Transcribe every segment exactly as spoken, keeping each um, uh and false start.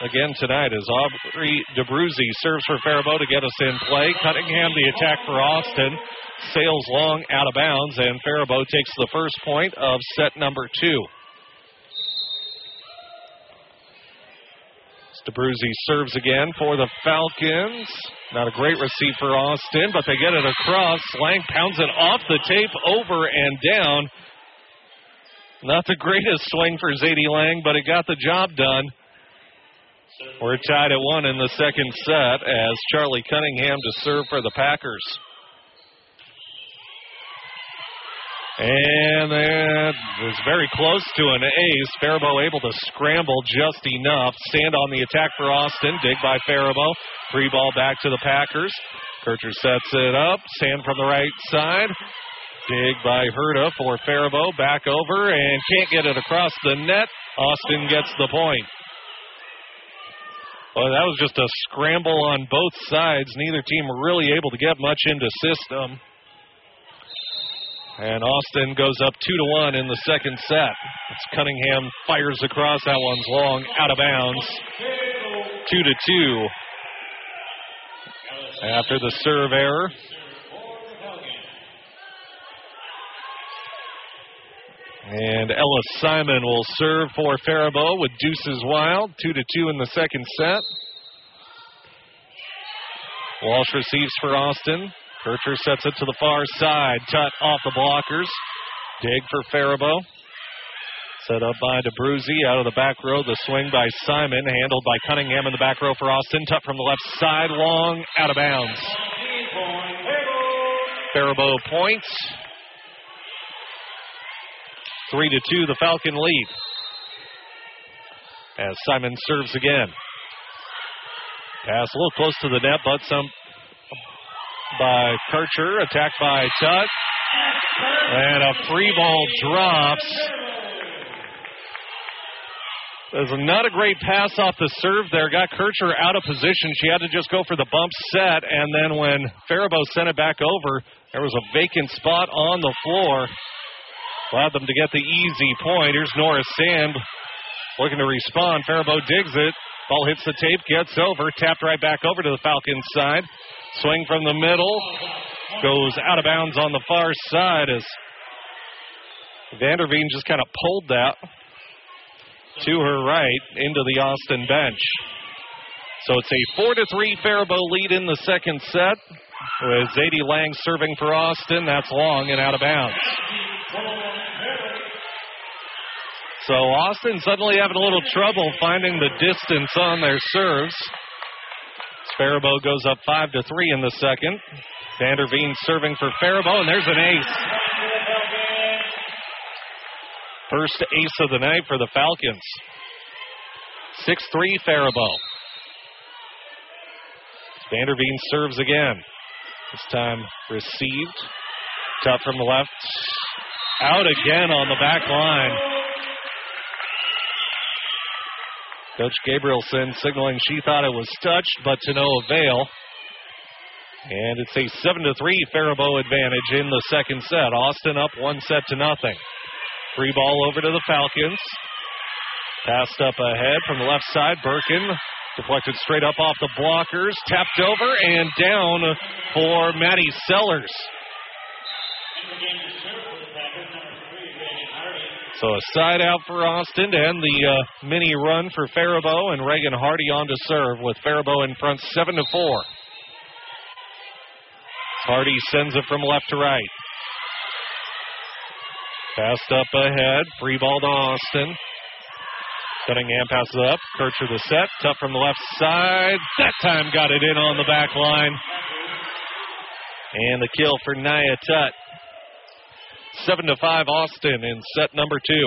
again tonight as Aubrey DeBruzzi serves for Faribault to get us in play. Cunningham the attack for Austin. Sails long out of bounds, and Faribault takes the first point of set number two. DeBruzzi serves again for the Falcons. Not a great receive for Austin, but they get it across. Lang pounds it off the tape, over and down. Not the greatest swing for Zadie Lang, but it got the job done. We're tied at one in the second set as Charlie Cunningham to serve for the Packers. And that was very close to an ace. Faribault able to scramble just enough. Stand on the attack for Austin. Dig by Faribault. Free ball back to the Packers. Kircher sets it up. Sand from the right side. Dig by Herta for Faribault. Back over and can't get it across the net. Austin gets the point. Well, that was just a scramble on both sides. Neither team really able to get much into system. And Austin goes up two to one in the second set. It's Cunningham fires across. That one's long, out of bounds. Two to two. After the serve error. And Ellis Simon will serve for Faribault with deuces wild. Two to two in the second set. Walsh receives for Austin. Kircher sets it to the far side. Tutt off the blockers. Dig for Faribault. Set up by DeBruzzi out of the back row. The swing by Simon. Handled by Cunningham in the back row for Austin. Tutt from the left side. Long. Out of bounds. Faribault points. Three to two. The Falcon lead. As Simon serves again. Pass a little close to the net, but some by Kircher, attacked by Tutt, and a free ball drops. There's not a great pass off the serve there. Got Kircher out of position. She had to just go for the bump set, and then when Faribault sent it back over, there was a vacant spot on the floor. Allowed them to get the easy point. Here's Norris Sand looking to respond. Faribault digs it. Ball hits the tape, gets over, tapped right back over to the Falcons side. Swing from the middle, goes out of bounds on the far side as Vanderveen just kind of pulled that to her right into the Austin bench. So it's a four to three Faribault lead in the second set with Zadie Lang serving for Austin. That's long and out of bounds. So Austin suddenly having a little trouble finding the distance on their serves. Faribault goes up five to three in the second. Vanderveen serving for Faribault, and there's an ace. First ace of the night for the Falcons. six three Faribault. Vanderveen serves again. This time received. Tutt from the left. Out again on the back line. Coach Gabrielson signaling she thought it was touched, but to no avail. And it's a seven to three Faribault advantage in the second set. Austin up one set to nothing. Free ball over to the Falcons. Passed up ahead from the left side. Birkin deflected straight up off the blockers. Tapped over and down for Maddie Sellers. So a side out for Austin to end the uh, mini run for Faribault, and Reagan Hardy on to serve with Faribault in front seven to four. Hardy sends it from left to right. Passed up ahead. Free ball to Austin. Cunningham passes up. Kircher the set. Tutt from the left side. That time got it in on the back line. And the kill for Nia Tutt. Seven to five Austin in set number two.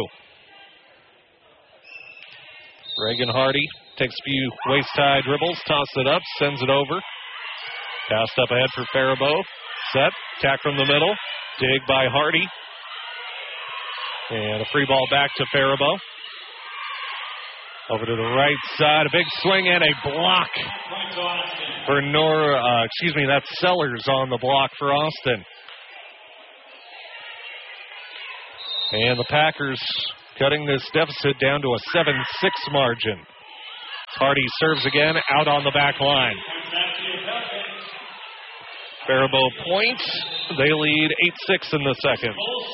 Reagan Hardy takes a few waist-high dribbles, tosses it up, sends it over. Passed up ahead for Faribault. Set, tack from the middle. Dig by Hardy. And a free ball back to Faribault. Over to the right side, a big swing and a block for Nora. Uh, excuse me, that's Sellers on the block for Austin. And the Packers cutting this deficit down to a seven six margin. Hardy serves again out on the back line. Faribault point. They lead eight six in the second.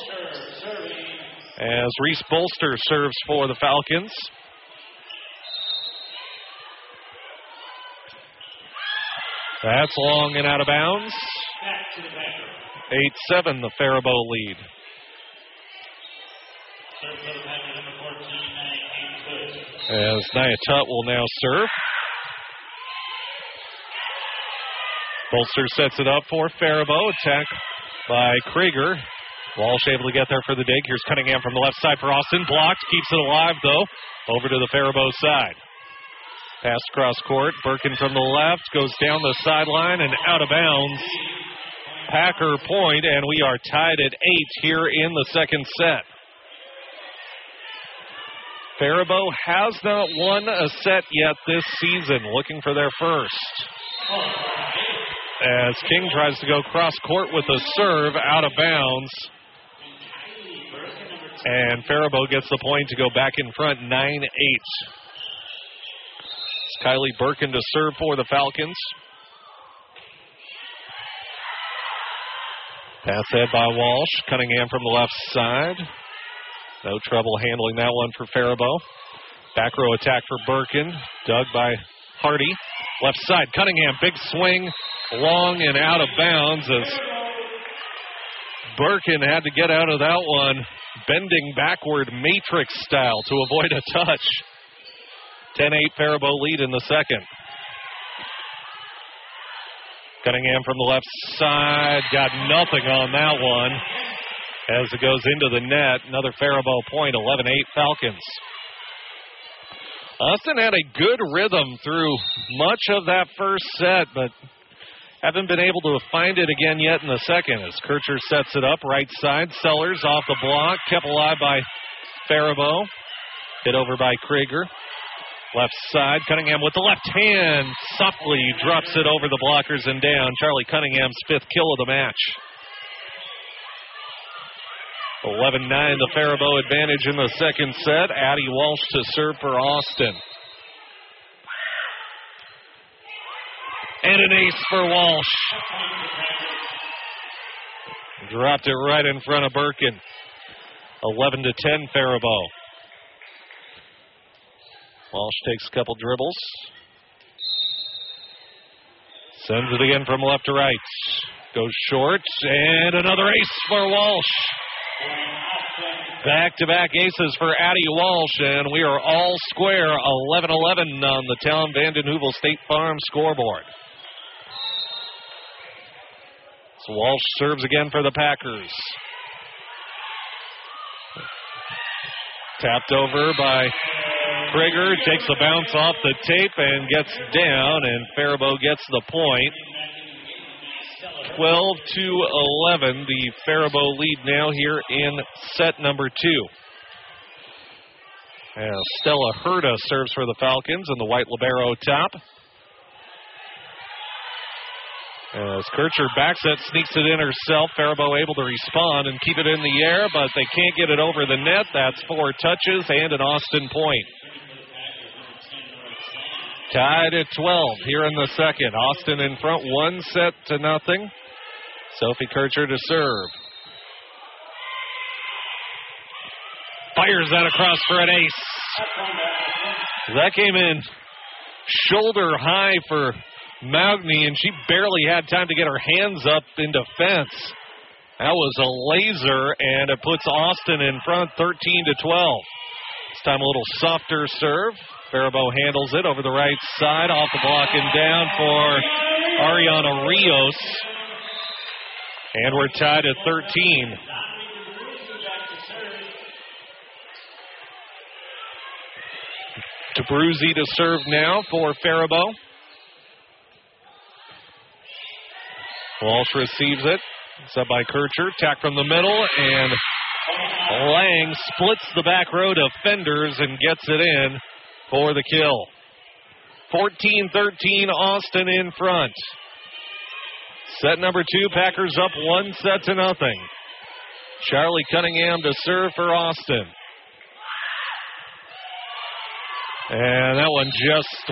As Reese Bolster serves for the Falcons. That's long and out of bounds. eight seven, the Faribault lead. As Nia Tutt will now serve. Bolster sets it up for Faribault. Attack by Krieger. Walsh able to get there for the dig. Here's Cunningham from the left side for Austin. Blocked. Keeps it alive, though. Over to the Faribault side. Pass across court. Birkin from the left. Goes down the sideline and out of bounds. Packer point, and we are tied at eight here in the second set. Faribault has not won a set yet this season. Looking for their first. As King tries to go cross court with a serve out of bounds. And Faribault gets the point to go back in front, nine eight. It's Kylie Birkin to serve for the Falcons. Pass head by Walsh. Cunningham from the left side. No trouble handling that one for Faribault. Back row attack for Birkin. Dug by Hardy. Left side, Cunningham. Big swing. Long and out of bounds as Birkin had to get out of that one. Bending backward matrix style to avoid a touch. ten eight Faribault lead in the second. Cunningham from the left side. Got nothing on that one. As it goes into the net. Another Faribault point. eleven eight Falcons. Austin had a good rhythm through much of that first set, but haven't been able to find it again yet in the second. As Kircher sets it up, right side. Sellers off the block. Kept alive by Faribault. Hit over by Krieger. Left side. Cunningham with the left hand. Softly drops it over the blockers and down. Charlie Cunningham's fifth kill of the match. eleven nine, the Faribault advantage in the second set. Addie Walsh to serve for Austin. And an ace for Walsh. Dropped it right in front of Birkin. eleven to ten Faribault. Walsh takes a couple dribbles. Sends it again from left to right. Goes short. And another ace for Walsh. Back-to-back aces for Addie Walsh, and we are all square, eleven eleven on the Town Vanden Heuvel State Farm scoreboard. So Walsh serves again for the Packers. Tapped over by Krieger, takes the bounce off the tape and gets down, and Faribault gets the point. twelve to eleven, the Faribault lead now here in set number two. As Stella Herta serves for the Falcons in the white libero top. As Kircher backs it, sneaks it in herself. Faribault able to respond and keep it in the air, but they can't get it over the net. That's four touches and an Austin point. Tied at twelve here in the second. Austin in front, one set to nothing. Sophie Kircher to serve. Fires that across for an ace. That came in shoulder high for Magny, and she barely had time to get her hands up in defense. That was a laser, and it puts Austin in front, thirteen to twelve. This time a little softer serve. Faribault handles it over the right side, off the block and down for Ariana Rios. And we're tied at thirteen. DeBruzzi to serve now for Faribault. Walsh receives it. Set by Kircher. Tack from the middle, and Lang splits the back row defenders and gets it in for the kill. fourteen thirteen, Austin in front. Set number two, Packers up one set to nothing. Charlie Cunningham to serve for Austin. And that one just